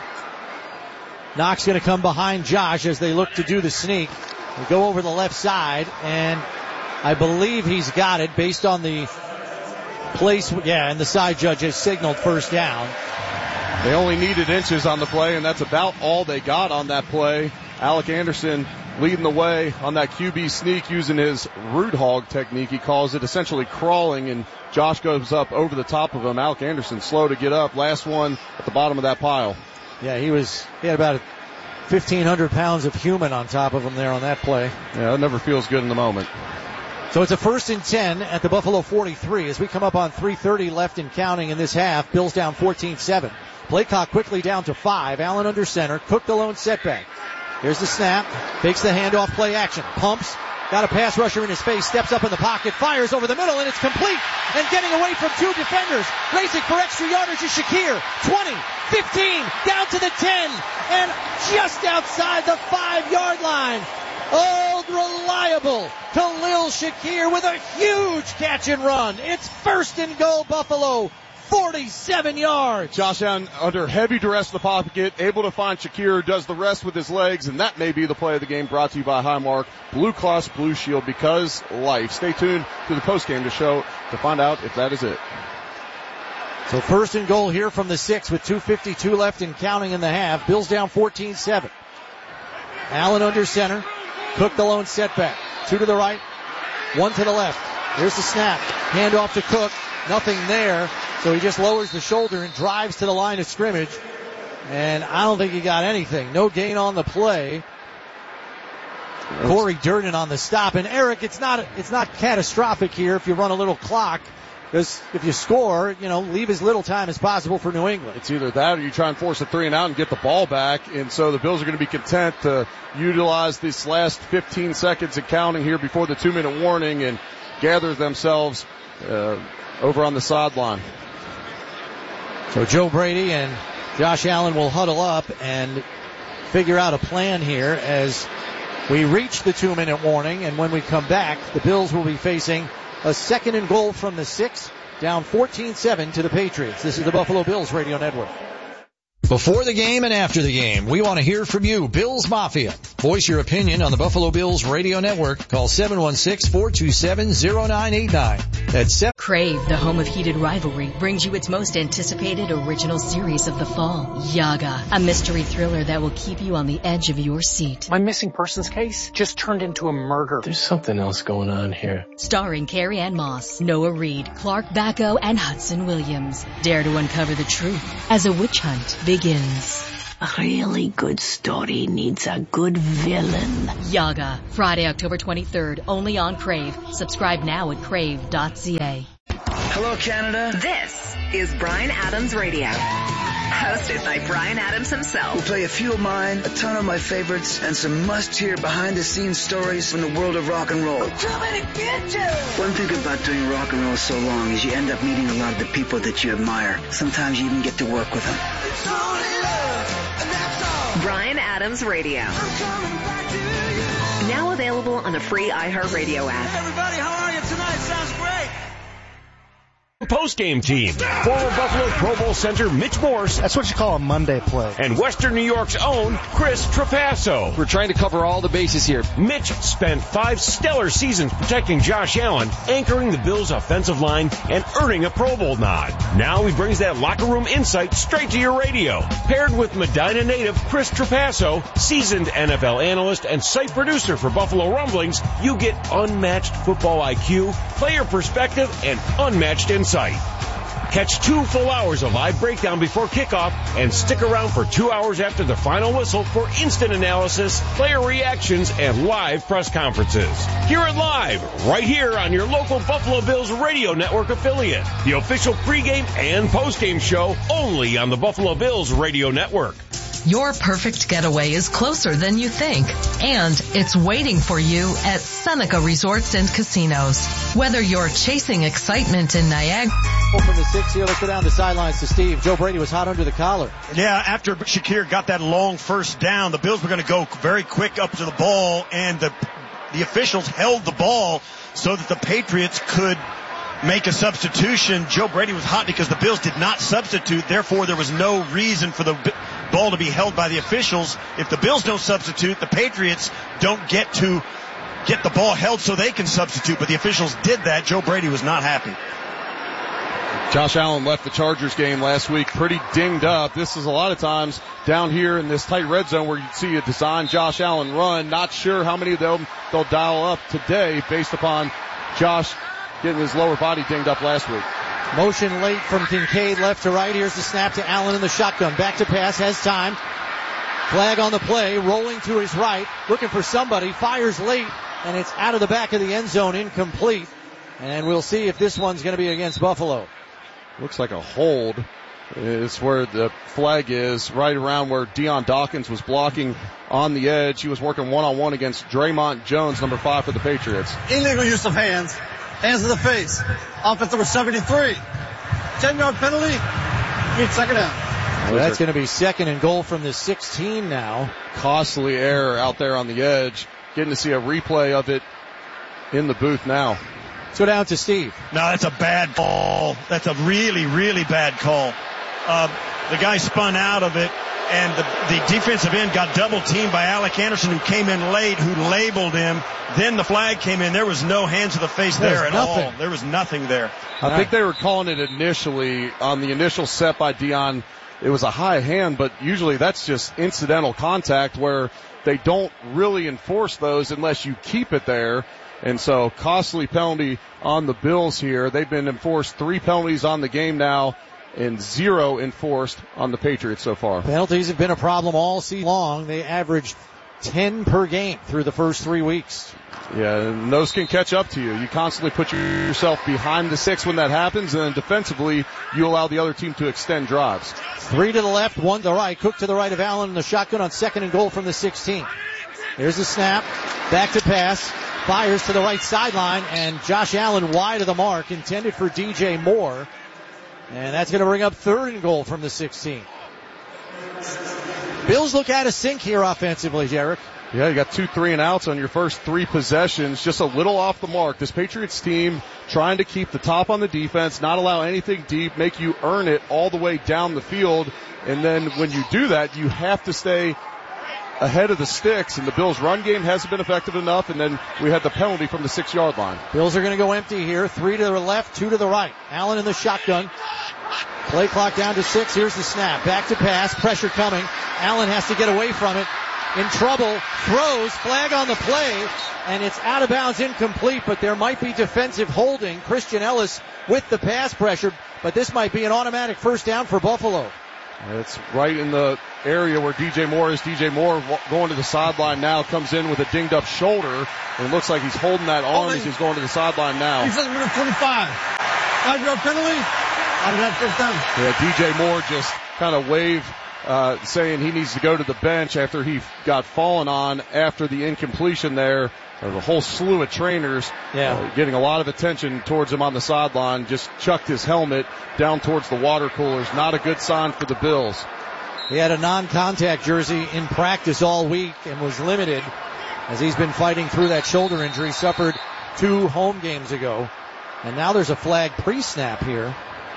Knox going to come behind Josh as they look to do the sneak. They go over the left side, and I believe he's got it based on the place. Yeah, and the side judge has signaled first down. They only needed inches on the play, and that's about all they got on that play. Alec Anderson leading the way on that Q B sneak using his root hog technique. He calls it, essentially crawling, and Josh goes up over the top of him. Alec Anderson slow to get up. Last one at the bottom of that pile. Yeah, he was, he had about fifteen hundred pounds of human on top of him there on that play. Yeah, it never feels good in the moment. So it's a first and ten at the Buffalo forty-three as we come up on three thirty left and counting in this half. Bills down fourteen seven. Play clock quickly down to five. Allen under center. Cook the lone setback. Here's the snap. Takes the handoff, play action. Pumps. Got a pass rusher in his face. Steps up in the pocket. Fires over the middle, and it's complete. And getting away from two defenders. Racing for extra yardage is Shakir. twenty, fifteen, down to the ten. And just outside the five-yard line. Old reliable Khalil Shakir with a huge catch and run. It's first and goal, Buffalo. forty-seven yards. Josh Allen under heavy duress in the pocket, able to find Shakir, does the rest with his legs, and that may be the play of the game, brought to you by Highmark Blue Cross Blue Shield, because life. Stay tuned to the postgame to show to find out if that is it. So first and goal here from the six with two fifty-two left and counting in the half. Bills down fourteen seven. Allen under center. Cook the lone setback. Two to the right, one to the left. Here's the snap. Hand off to Cook. Nothing there. So he just lowers the shoulder and drives to the line of scrimmage. And I don't think he got anything. No gain on the play. Corey Durden on the stop. And Eric, it's not it's not catastrophic here if you run a little clock. Because if you score, you know, leave as little time as possible for New England. It's either that or you try and force a three and out and get the ball back. And so the Bills are going to be content to utilize this last fifteen seconds of counting here before the two-minute warning and gather themselves uh, over on the sideline. So Joe Brady and Josh Allen will huddle up and figure out a plan here as we reach the two-minute warning. And when we come back, the Bills will be facing a second and goal from the six down fourteen seven to the Patriots. This is the Buffalo Bills Radio Network. Before the game and after the game, we want to hear from you, Bills Mafia. Voice your opinion on the Buffalo Bills Radio Network. Call seven one six, four two seven, zero nine eight nine. That's seven. Crave, the home of heated rivalry, brings you its most anticipated original series of the fall, Yaga, a mystery thriller that will keep you on the edge of your seat. My missing persons case just turned into a murder. There's something else going on here. Starring Carrie Ann Moss, Noah Reid, Clark Bacco, and Hudson Williams. Dare to uncover the truth as a witch hunt begins. A really good story needs a good villain. Yaga, Friday, October twenty-third, only on Crave. Subscribe now at crave dot c a. Hello, Canada. This is Bryan Adams Radio. Hosted by Bryan Adams himself. We'll play a few of mine, a ton of my favorites, and some must-hear behind-the-scenes stories from the world of rock and roll. Too many bitches! One thing about doing rock and roll so long is you end up meeting a lot of the people that you admire. Sometimes you even get to work with them. It's only love, and that's all. Bryan Adams Radio. Now available on the free iHeartRadio app. Hey everybody, how are you tonight? Sounds great. Postgame team. Former Buffalo Pro Bowl center Mitch Morse. That's what you call a Monday play. And Western New York's own Chris Trapasso. We're trying to cover all the bases here. Mitch spent five stellar seasons protecting Josh Allen, anchoring the Bills' offensive line, and earning a Pro Bowl nod. Now he brings that locker room insight straight to your radio. Paired with Medina native Chris Trapasso, seasoned N F L analyst and site producer for Buffalo Rumblings, you get unmatched football I Q, player perspective, and unmatched insight. Catch two full hours of live breakdown before kickoff and stick around for two hours after the final whistle for instant analysis, player reactions, and live press conferences. Hear it live right here on your local Buffalo Bills Radio Network affiliate. The official pregame and postgame show only on the Buffalo Bills Radio Network. Your perfect getaway is closer than you think, and it's waiting for you at Seneca Resorts and Casinos. Whether you're chasing excitement in Niagara. From the six here, let's go down the sidelines to Steve. Joe Brady was hot under the collar. Yeah, after Shakir got that long first down, the Bills were going to go very quick up to the ball, and the the officials held the ball so that the Patriots could make a substitution. Joe Brady was hot because the Bills did not substitute. Therefore, there was no reason for the ball to be held by the officials. If the Bills don't substitute, the Patriots don't get to get the ball held so they can substitute. But the officials did that. Joe Brady was not happy. Josh Allen left the Chargers game last week pretty dinged up. This is a lot of times down here in this tight red zone where you see a design Josh Allen run. Not sure how many of them they'll dial up today based upon Josh getting his lower body dinged up last week. Motion late from Kincaid left to right. Here's the snap to Allen in the shotgun. Back to pass, has time. Flag on the play, rolling to his right, looking for somebody, fires late, and it's out of the back of the end zone, incomplete. And we'll see if this one's going to be against Buffalo. Looks like a hold. It's where the flag is, right around where Deion Dawkins was blocking on the edge. He was working one-on-one against Draymond Jones, number five for the Patriots. Illegal use of hands. Hands to the face. Offense number seventy-three. ten-yard penalty. Need second down. Well, that's going to be second and goal from the sixteen now. Costly error out there on the edge. Getting to see a replay of it in the booth now. Let's go down to Steve. No, that's a bad call. That's a really, really bad call. Uh, the guy spun out of it, and the, the defensive end got double teamed by Alec Anderson, who came in late, who labeled him. Then the flag came in. There was no hands to the face There's there at nothing. all. There was nothing there. I think they were calling it initially on the initial set by Deion. It was a high hand, but usually that's just incidental contact where they don't really enforce those unless you keep it there. And so costly penalty on the Bills here. They've been enforced three penalties on the game now and zero enforced on the Patriots so far. Penalties have been a problem all season long. They averaged ten per game through the first three weeks. Yeah, and those can catch up to you. You constantly put yourself behind the six when that happens, and then defensively, you allow the other team to extend drives. Three to the left, one to the right. Cook to the right of Allen in the shotgun on second and goal from the sixteen. There's the snap. Back to pass. Fires to the right sideline, and Josh Allen wide of the mark, intended for D J Moore. And that's going to bring up third and goal from the sixteen. Bills look out of sync here offensively, Jarek. Yeah, you got two three and outs on your first three possessions, just a little off the mark. This Patriots team trying to keep the top on the defense, not allow anything deep, make you earn it all the way down the field. And then when you do that, you have to stay ahead of the sticks, and the Bills' run game hasn't been effective enough, and then we had the penalty from the six-yard line. Bills are going to go empty here. Three to the left, two to the right. Allen in the shotgun. Play clock down to six. Here's the snap. Back to pass. Pressure coming. Allen has to get away from it. In trouble. Throws. Flag on the play. And it's out of bounds, incomplete, but there might be defensive holding. Christian Ellis with the pass pressure, but this might be an automatic first down for Buffalo. It's right in the area where D J Moore is. D J Moore going to the sideline now, comes in with a dinged up shoulder, and it looks like he's holding that arm holding. as he's going to the sideline now. He says minute twenty-five. Five-yard penalty. Out of that first down. Yeah, D J Moore just kind of waved, uh, saying he needs to go to the bench after he got fallen on after the incompletion there. There's a whole slew of trainers yeah. uh, getting a lot of attention towards him on the sideline. Just chucked his helmet down towards the water coolers. Not a good sign for the Bills. He had a non-contact jersey in practice all week and was limited as he's been fighting through that shoulder injury, suffered two home games ago. And now there's a flag pre-snap here.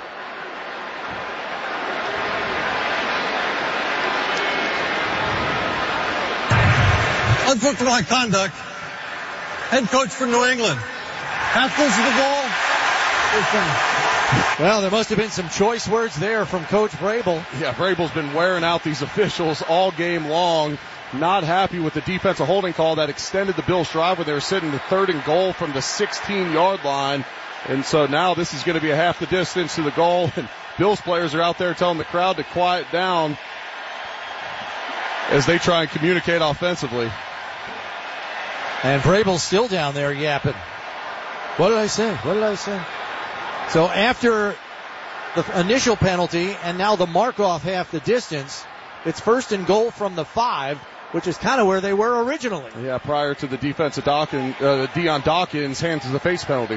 Unsportsmanlike conduct. Head coach for New England. Half goes to the goal. Well, there must have been some choice words there from Coach Vrabel. Yeah, Vrabel's been wearing out these officials all game long. Not happy with the defensive holding call that extended the Bills' drive when they were sitting the third and goal from the sixteen-yard line. And so now this is going to be a half the distance to the goal. And Bills players are out there telling the crowd to quiet down as they try and communicate offensively. And Vrabel's still down there yapping. What did I say? What did I say? So after the initial penalty and now the mark-off half the distance, it's first and goal from the five, which is kind of where they were originally. Yeah, prior to the defense of Dawkins, uh, Deion Dawkins hands the face penalty.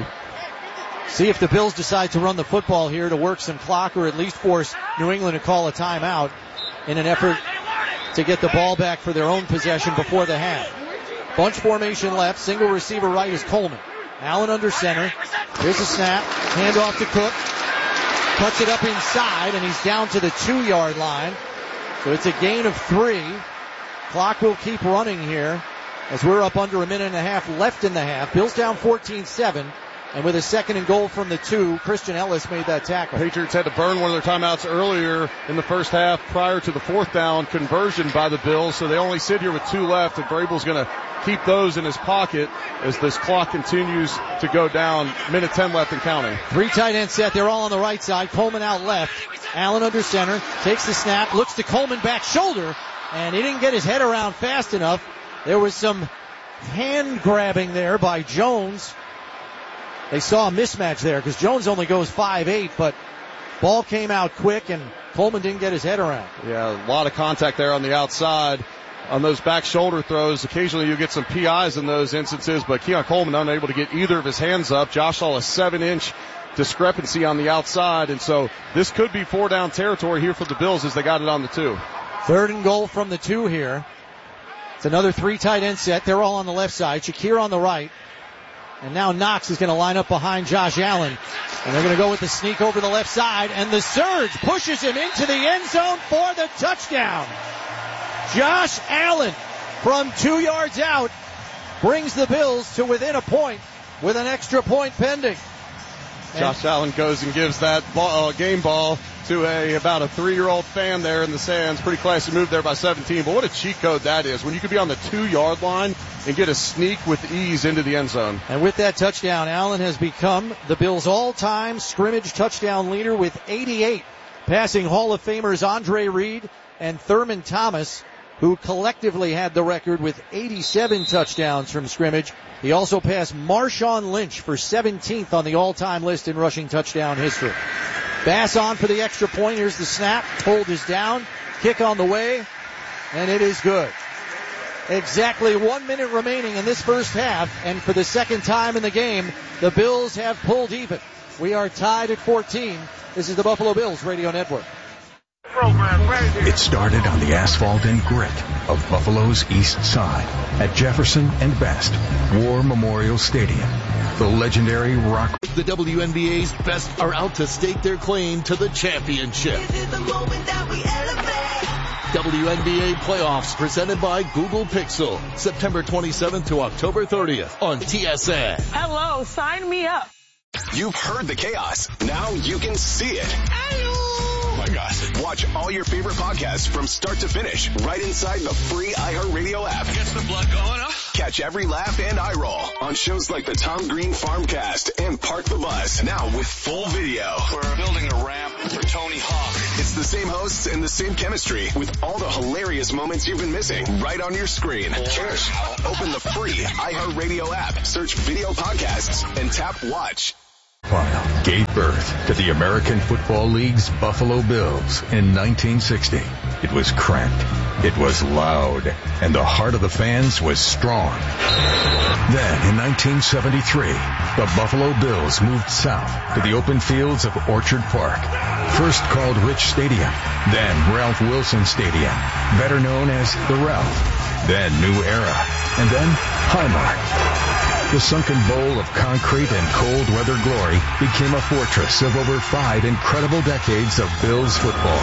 See if the Bills decide to run the football here to work some clock or at least force New England to call a timeout in an effort to get the ball back for their own possession before the half. Bunch formation left. Single receiver right is Coleman. Allen under center. Here's a snap. Handoff to Cook. Cuts it up inside, and he's down to the two-yard line. So it's a gain of three. Clock will keep running here as we're up under a minute and a half left in the half. Bills down fourteen seven. And with a second and goal from the two, Christian Ellis made that tackle. Patriots had to burn one of their timeouts earlier in the first half prior to the fourth down conversion by the Bills. So they only sit here with two left, and Vrabel's going to keep those in his pocket as this clock continues to go down. Minute ten left and counting. Three tight end set. They're all on the right side. Coleman out left. Allen under center. Takes the snap. Looks to Coleman back shoulder. And he didn't get his head around fast enough. There was some hand grabbing there by Jones. They saw a mismatch there because Jones only goes five eight, but ball came out quick and Coleman didn't get his head around. Yeah, a lot of contact there on the outside on those back shoulder throws. Occasionally you get some P Is in those instances, but Keon Coleman unable to get either of his hands up. Josh saw a seven-inch discrepancy on the outside, and so this could be four-down territory here for the Bills as they got it on the two. Third and goal from the two here. It's another three tight end set. They're all on the left side. Shakir on the right. And now Knox is going to line up behind Josh Allen. And they're going to go with the sneak over the left side. And the surge pushes him into the end zone for the touchdown. Josh Allen from two yards out brings the Bills to within a point with an extra point pending. Josh and Allen goes and gives that ball, uh, game ball to a about a three-year-old fan there in the stands. Pretty classy move there by seventeen. But what a cheat code that is when you could be on the two-yard line and get a sneak with ease into the end zone. And with that touchdown, Allen has become the Bills' all-time scrimmage touchdown leader with eighty-eight, passing Hall of Famers Andre Reed and Thurman Thomas, who collectively had the record with eighty-seven touchdowns from scrimmage. He also passed Marshawn Lynch for seventeenth on the all-time list in rushing touchdown history. Bass on for the extra point. Here's the snap. Hold is down. Kick on the way. And it is good. Exactly one minute remaining in this first half. And for the second time in the game, the Bills have pulled even. We are tied at fourteen. This is the Buffalo Bills Radio Network. program right here. It started on the asphalt and grit of Buffalo's East Side at Jefferson and Best War Memorial Stadium. The legendary Rock. The W N B A's best are out to stake their claim to the championship. This is the moment that we elevate. W N B A playoffs presented by Google Pixel. September twenty-seventh to October thirtieth on T S N. Hello, sign me up. You've heard the chaos. Now you can see it. Oh my gosh. Watch all your favorite podcasts from start to finish right inside the free iHeartRadio app. Gets the blood going up. Catch every laugh and eye roll on shows like the Tom Green Farmcast and Park the Bus. Now with full video. We're building a ramp for Tony Hawk. It's the same hosts and the same chemistry with all the hilarious moments you've been missing right on your screen. Cheers. Open the free iHeartRadio app, search video podcasts, and tap watch. Gave birth to the American Football League's Buffalo Bills in nineteen sixty. It was cramped, it was loud, and the heart of the fans was strong. Then in nineteen seventy-three, the Buffalo Bills moved south to the open fields of Orchard Park. First called Rich Stadium, then Ralph Wilson Stadium, better known as the Ralph, then New Era, and then Highmark. The sunken bowl of concrete and cold weather glory became a fortress of over five incredible decades of Bills football.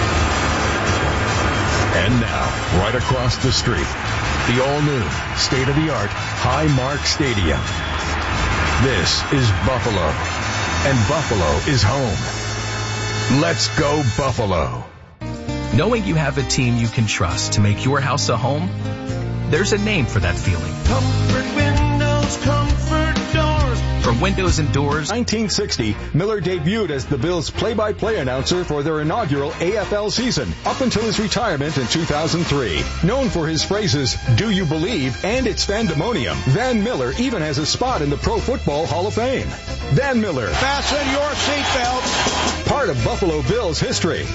And now, right across the street, the all-new, state-of-the-art Highmark Stadium. This is Buffalo, and Buffalo is home. Let's go Buffalo. Knowing you have a team you can trust to make your house a home, there's a name for that feeling. Comfort Windows, Comfort Doors. From windows and doors. nineteen sixty, Miller debuted as the Bills' play-by-play announcer for their inaugural A F L season, up until his retirement in two thousand three. Known for his phrases, "Do you believe?" and "It's Fandemonium," Van Miller even has a spot in the Pro Football Hall of Fame. Van Miller. Fasten your seatbelts. Part of Buffalo Bills history.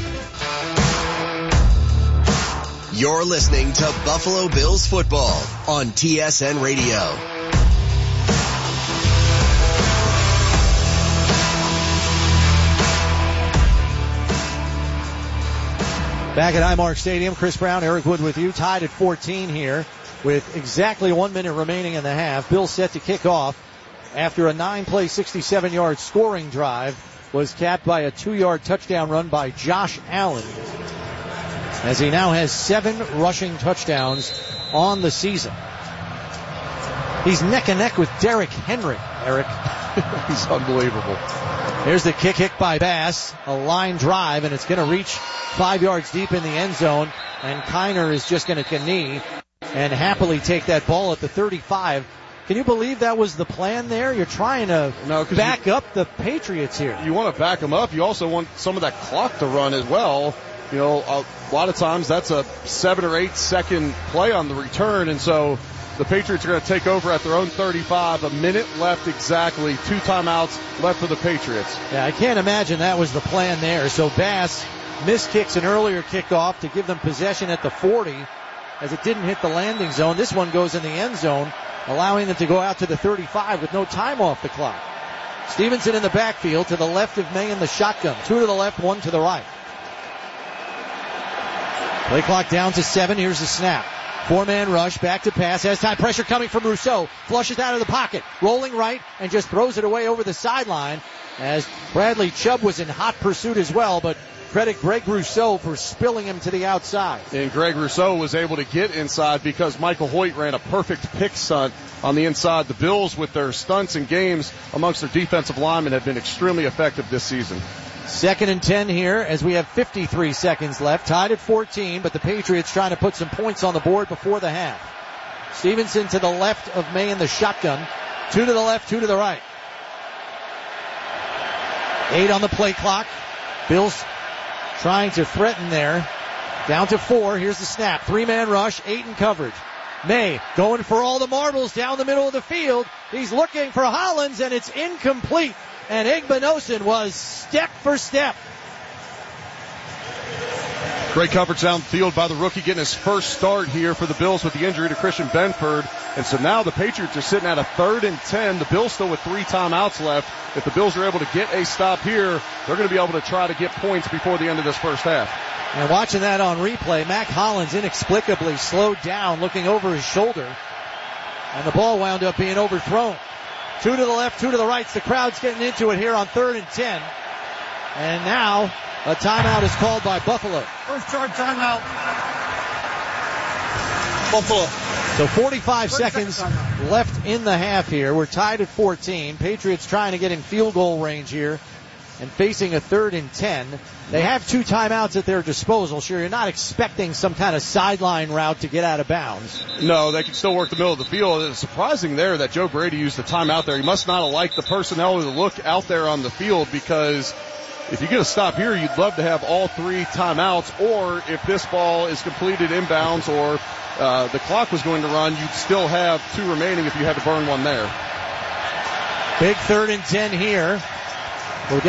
You're listening to Buffalo Bills football on T S N Radio. Back at Highmark Stadium, Chris Brown, Eric Wood with you, tied at fourteen here with exactly one minute remaining in the half. Bills set to kick off after a nine-play, sixty-seven-yard scoring drive was capped by a two-yard touchdown run by Josh Allen, as he now has seven rushing touchdowns on the season. He's neck and neck with Derrick Henry, Eric. He's unbelievable. Here's the kick kick by Bass, a line drive, and it's going to reach five yards deep in the end zone, and Kiner is just going to knee and happily take that ball at the thirty-five. Can you believe that was the plan there? You're trying to no, back you, up the Patriots here. You want to back them up. You also want some of that clock to run as well. You know, a lot of times that's a seven or eight second play on the return, and so the Patriots are going to take over at their own thirty-five. A minute left exactly. Two timeouts left for the Patriots. Yeah, I can't imagine that was the plan there. So Bass miskicks an earlier kickoff to give them possession at the forty, as it didn't hit the landing zone. This one goes in the end zone, allowing them to go out to the thirty-five with no time off the clock. Stevenson in the backfield to the left of May in the shotgun. Two to the left, one to the right. Play clock down to seven. Here's the snap. Four-man rush, back to pass. Has time pressure coming from Rousseau. Flushes out of the pocket. Rolling right and just throws it away over the sideline, as Bradley Chubb was in hot pursuit as well, but credit Greg Rousseau for spilling him to the outside. And Greg Rousseau was able to get inside because Michael Hoyt ran a perfect pick stunt on the inside. The Bills, with their stunts and games amongst their defensive linemen, have been extremely effective this season. Second and ten here as we have fifty-three seconds left. Tied at fourteen, but the Patriots trying to put some points on the board before the half. Stevenson to the left of May in the shotgun. Two to the left, two to the right. Eight on the play clock. Bills trying to threaten there. Down to four. Here's the snap. Three-man rush, eight in coverage. May going for all the marbles down the middle of the field. He's looking for Hollins, and it's incomplete. And Igbinosun was step for step. Great coverage downfield by the rookie, getting his first start here for the Bills with the injury to Christian Benford. And so now the Patriots are sitting at a third and ten. The Bills still with three timeouts left. If the Bills are able to get a stop here, they're going to be able to try to get points before the end of this first half. And watching that on replay, Mac Hollins inexplicably slowed down, looking over his shoulder. And the ball wound up being overthrown. Two to the left, two to the right. The crowd's getting into it here on third and ten. And now a timeout is called by Buffalo. First charge timeout. Buffalo. So forty-five seconds left in the half here. We're tied at fourteen. Patriots trying to get in field goal range here and facing a third and ten. They have two timeouts at their disposal. Sure, you're not expecting some kind of sideline route to get out of bounds. No, they can still work the middle of the field. It's surprising there that Joe Brady used the timeout there. He must not have liked the personnel or the look out there on the field, because if you get a stop here, you'd love to have all three timeouts, or if this ball is completed inbounds or uh, the clock was going to run, you'd still have two remaining if you had to burn one there. Big third and ten here